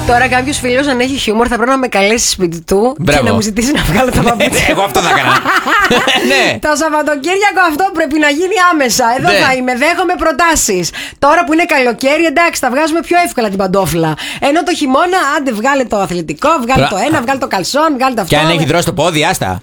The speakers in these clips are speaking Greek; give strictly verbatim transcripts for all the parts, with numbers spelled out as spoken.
Τώρα κάποιος φίλος, αν έχει χιούμορ, θα πρέπει να με καλέσει σπίτι του. Μπράβο. Και να μου ζητήσει να βγάλω τα παπούτσια. Εγώ αυτό θα έκανα. Ναι. Το Σαββατοκύριακο αυτό πρέπει να γίνει άμεσα. Εδώ Ναι. θα είμαι, δέχομαι προτάσεις. Τώρα που είναι καλοκαίρι, εντάξει, θα βγάζουμε πιο εύκολα την παντόφλα. Ενώ το χειμώνα, άντε βγάλε το αθλητικό, βγάλε το ένα, βγάλε το καλσόν, βγάλε το αυτό. Και αν έχει δρώσει το πόδι, άστα.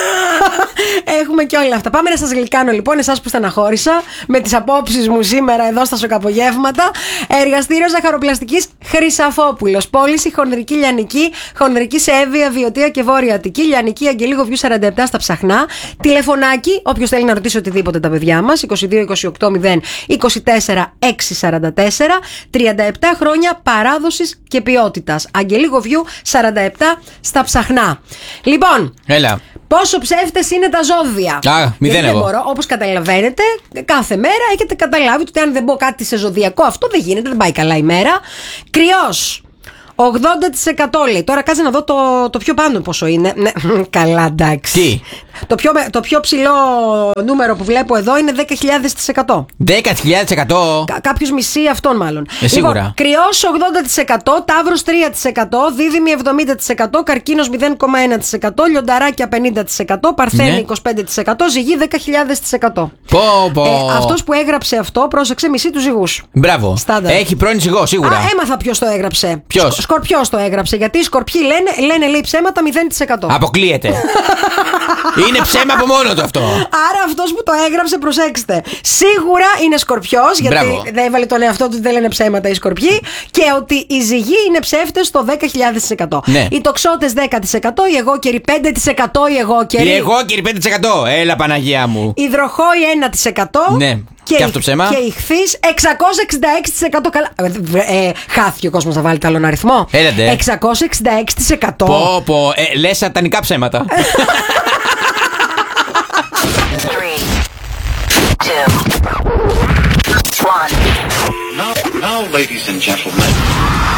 Έχουμε και όλα αυτά. Πάμε να σας γλυκάνω λοιπόν, εσάς που στεναχώρησα με τις απόψεις μου σήμερα εδώ στα σοκαπογεύματα. Εργαστήριο ζαχαροπλαστικής Χρυσαφόπουλος. Πώληση χονδρική λιανική, χονδρική σε Εύβοια, Βιωτία και Βόρεια Αττική. Λιανική Αγγελίγο Βιού σαράντα επτά στα Ψαχνά. Τηλεφωνάκι, όποιος θέλει να ρωτήσει οτιδήποτε τα παιδιά μας. είκοσι δύο είκοσι οκτώ μηδέν είκοσι τέσσερα εξακόσια σαράντα τέσσερα. τριάντα επτά χρόνια παράδοσης και ποιότητας. Αγγελίγο Βιού σαράντα επτά στα Ψαχνά. Λοιπόν. Έλα. Πόσο ψεύτες είναι τα ζώδια. Α, μηδέν εγώ. Μπορώ, όπως καταλαβαίνετε, κάθε μέρα έχετε καταλάβει ότι αν δεν μπω κάτι σε ζωδιακό, αυτό δεν γίνεται, δεν πάει καλά η μέρα. Κρυός. ογδόντα τοις εκατό λέει. Τώρα κάτσε να δω το, το πιο πάνω πόσο είναι. Ναι, καλά, εντάξει. Τι? Το πιο, το πιο ψηλό νούμερο που βλέπω εδώ είναι δέκα χιλιάδες τοις εκατό. δέκα χιλιάδες τοις εκατό. Κα, κάποιος μισεί αυτόν μάλλον. Ε, σίγουρα. Λοιπόν, Κρυός ογδόντα τοις εκατό, Ταύρος τρία τοις εκατό, Δίδυμη εβδομήντα τοις εκατό, Καρκίνος μηδέν κόμμα ένα τοις εκατό, Λιονταράκια πενήντα τοις εκατό, Παρθένη Ναι. είκοσι πέντε τοις εκατό, Ζυγή δέκα χιλιάδες τοις εκατό. Πω, πω. Ε, αυτός που έγραψε αυτό, πρόσεξε, μισή του ζυγούς. Μπράβο. Στάνταρ. Έχει πρώην ζυγό, σίγουρα. Α, έμαθα ποιος το έγραψε. Ποιος? Σκ- Σκορπιός το έγραψε. Γιατί οι σκορπιοί λένε, λένε λέει ψέματα μηδέν τοις εκατό. Αποκλείεται. Είναι ψέμα από μόνο το αυτό. Άρα αυτός που το έγραψε, προσέξτε. Σίγουρα είναι σκορπιός, γιατί Μπράβο. δεν έβαλε τον εαυτό του ότι δεν λένε ψέματα οι σκορπιοί. Και ότι οι ζυγοί είναι ψεύτες στο δέκα χιλιάδες τοις εκατό. Ναι. Οι τοξότες δέκα τοις εκατό, οι εγώκεροι πέντε τοις εκατό, οι εγώκεροι. Και εγώ κύριε πέντε τοις εκατό. Έλα Παναγία μου. Οι δροχόοι ένα τοις εκατό. Ναι. Και οι- αυτό ψέμα. Και οι χθείς εξακόσια εξήντα έξι τοις εκατό. Καλά. Ε, ε, χάθηκε ο κόσμος να βάλει άλλον αριθμό. Έλατε. εξακόσια εξήντα έξι τοις εκατό. Πω, πω. Ε, λες σατανικά ψέματα. Three, two, one. Now, now, ladies and gentlemen.